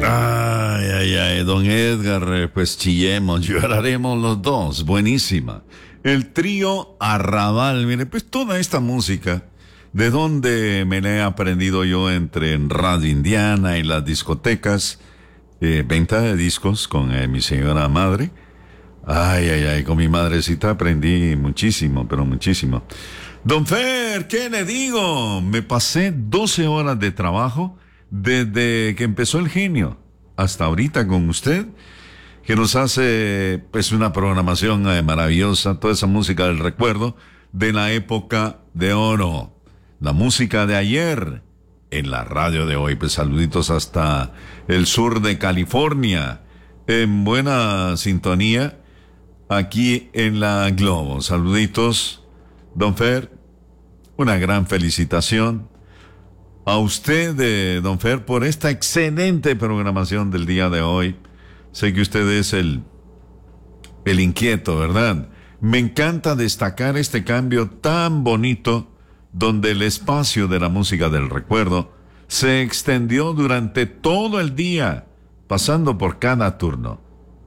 Ay, ay, ay, don Edgar, pues chillemos, lloraremos los dos, buenísima. El trío Arrabal, mire, pues toda esta música, ¿de dónde me la he aprendido yo entre Radio Indiana y las discotecas? Venta de discos con mi señora madre. Ay, ay, ay, con mi madrecita aprendí muchísimo, pero muchísimo. Don Fer, ¿qué le digo? Me pasé 12 horas de trabajo desde que empezó el genio hasta ahorita con usted, que nos hace pues una programación maravillosa, toda esa música del recuerdo de la época de oro, la música de ayer en la radio de hoy. Pues saluditos hasta el sur de California, en buena sintonía aquí en la Globo. Saluditos, don Fer, una gran felicitación a usted, don Fer, por esta excelente programación del día de hoy. Sé que usted es el inquieto, ¿verdad? Me encanta destacar este cambio tan bonito donde el espacio de la música del recuerdo se extendió durante todo el día, pasando por cada turno.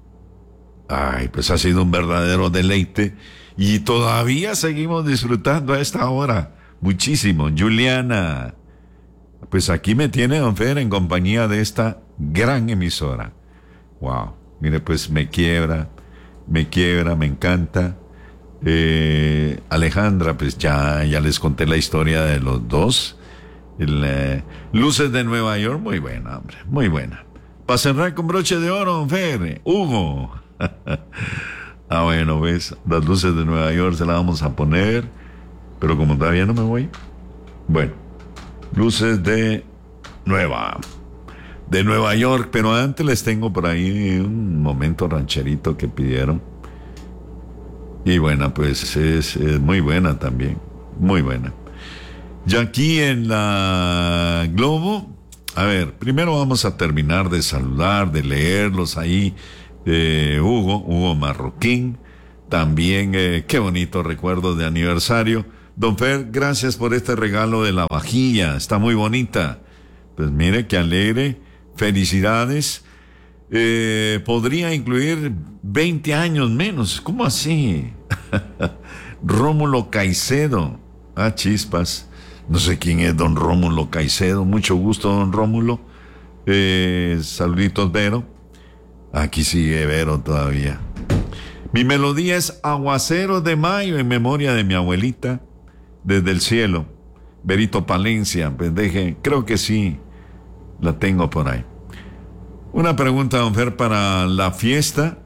Ay, pues ha sido un verdadero deleite y todavía seguimos disfrutando a esta hora. Muchísimo. Juliana, pues aquí me tiene don Fer en compañía de esta gran emisora. Wow, mire, pues me quiebra, me encanta. Alejandra, pues ya les conté la historia de los dos. Luces de Nueva York, muy buena, hombre, muy buena. Para cerrar con broche de oro, don Fer, Hugo. Ah, bueno, ves, las luces de Nueva York se las vamos a poner, pero como todavía no me voy, bueno, luces de Nueva York, pero antes les tengo por ahí un momento rancherito que pidieron. Y bueno, pues es muy buena también, muy buena. Y aquí en la Globo, a ver, primero vamos a terminar de saludar, de leerlos ahí. Hugo Marroquín, también qué bonito recuerdo de aniversario. Don Fer, gracias por este regalo de la vajilla, está muy bonita. Pues mire, qué alegre, felicidades. Podría incluir 20 años menos, ¿cómo así? Rómulo Caicedo, chispas, no sé quién es don Rómulo Caicedo, mucho gusto don Rómulo. Saluditos, Vero. Aquí sigue Vero todavía. Mi melodía es Aguaceros de Mayo en memoria de mi abuelita desde el cielo. Berito Palencia, pues creo que sí, la tengo por ahí. Una pregunta, don Fer, para la fiesta.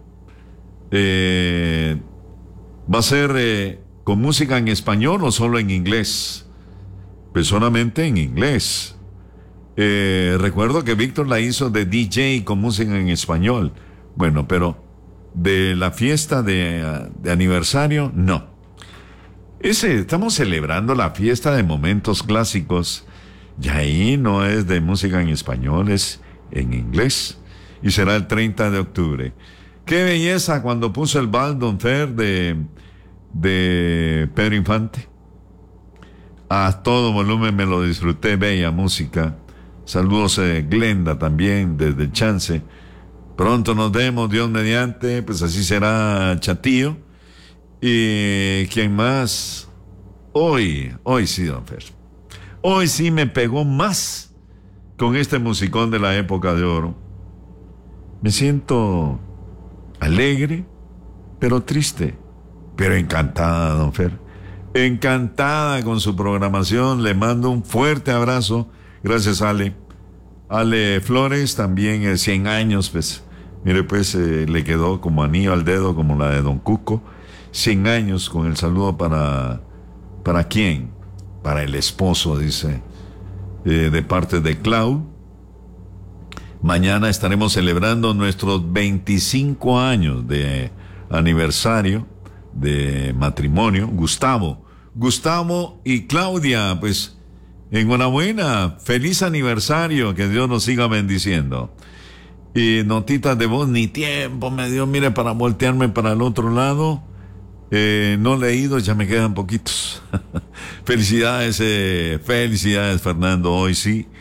¿Va a ser con música en español o solo en inglés? Pues solamente en inglés. Recuerdo que Víctor la hizo de DJ con música en español. Bueno, pero de la fiesta de aniversario, no. Estamos celebrando la fiesta de momentos clásicos. Y ahí no es de música en español, es en inglés. Y será el 30 de octubre. Qué belleza cuando puso el vals don Fer de Pedro Infante. A todo volumen me lo disfruté, bella música. Saludos Glenda también desde el Chance. Pronto nos vemos, Dios mediante, pues así será Chatillo. Y ¿quién más? Hoy sí, don Fer. Hoy sí me pegó más con este musicón de la época de oro. Me siento alegre, pero triste, pero encantada, don Fer. Encantada con su programación. Le mando un fuerte abrazo. Gracias, Ale. Ale Flores, también 100 años, pues. Mire, pues le quedó como anillo al dedo, como la de don Cuco. 100 años con el saludo ¿para quién? Para el esposo, dice, de parte de Clau. Mañana estaremos celebrando nuestros 25 años de aniversario de matrimonio. Gustavo y Claudia, pues enhorabuena, feliz aniversario, que Dios nos siga bendiciendo. Y notitas de voz, ni tiempo me dio, mire, para voltearme para el otro lado. No leídos, ya me quedan poquitos. Felicidades, Fernando, hoy sí.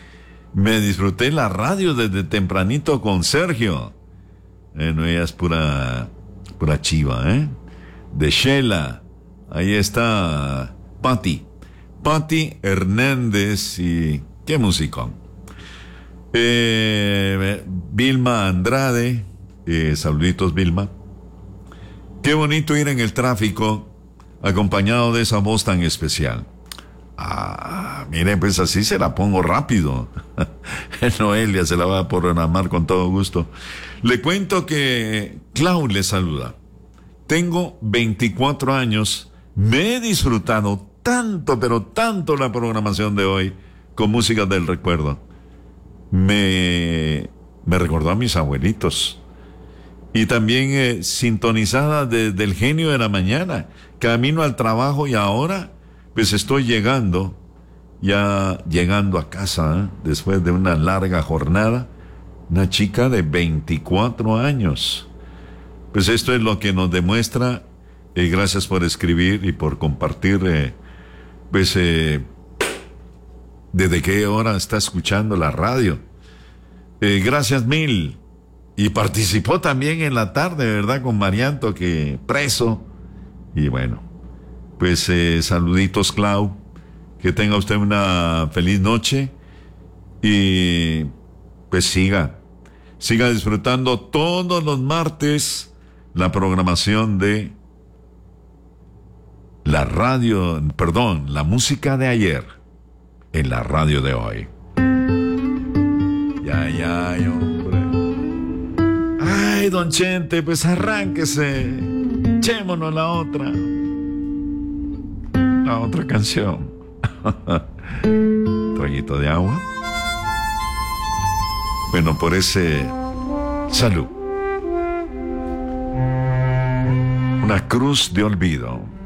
Me disfruté la radio desde tempranito con Sergio. No, ella es pura chiva, ¿eh? De Sheila. Ahí está Patti Hernández y qué musicón. Vilma Andrade, saluditos Vilma. Qué bonito ir en el tráfico acompañado de esa voz tan especial. Miren, pues así se la pongo rápido. Noelia se la va a programar con todo gusto. Le cuento que Clau le saluda. Tengo 24 años. Me he disfrutado tanto, pero tanto la programación de hoy con música del recuerdo. Me recordó a mis abuelitos. Y también sintonizada desde el genio de la mañana, camino al trabajo y ahora pues estoy llegando a casa, después de una larga jornada, una chica de 24 años. Pues esto es lo que nos demuestra, gracias por escribir y por compartir, desde qué hora está escuchando la radio. Gracias mil. Y participó también en la tarde, ¿verdad? Con Marianto, que preso. Y bueno, pues saluditos, Clau. Que tenga usted una feliz noche. Y pues siga disfrutando todos los martes la programación de la música de ayer en la radio de hoy. Ya, hombre. Ay, don Chente, pues arránquese. Echémonos la otra canción. Traguito de agua. Bueno, por ese salud. Una cruz de olvido.